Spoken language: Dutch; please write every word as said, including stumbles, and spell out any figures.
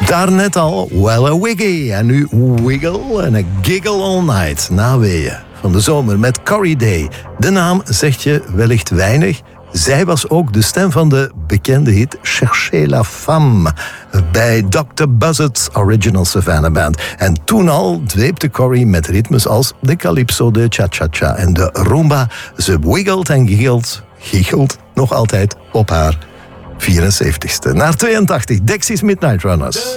Daarnet al Well a Wiggy en nu Wiggle en a Giggle All Night. Naweeën van de zomer met Corrie Day. De naam zegt je wellicht weinig. Zij was ook de stem van de bekende hit Cherchez la femme bij dokter Buzzard's Original Savannah Band. En toen al dweepte Corrie met ritmes als de calypso, de cha-cha-cha en de rumba. Ze wiggelt en giggelt, giggelt nog altijd op haar vierenzeventigste. Naar tweeëntachtig, Dexys Midnight Runners.